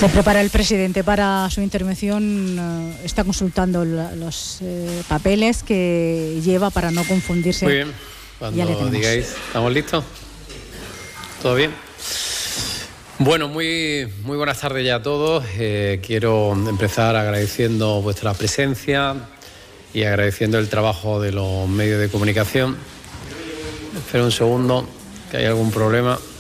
Se prepara el presidente para su intervención, está consultando los papeles que lleva para no confundirse. Muy bien, cuando digáis, ¿estamos listos? ¿Todo bien? Bueno, muy buenas tardes ya a todos. Quiero empezar agradeciendo vuestra presencia y agradeciendo el trabajo de los medios de comunicación. Espera un segundo, que hay algún problema.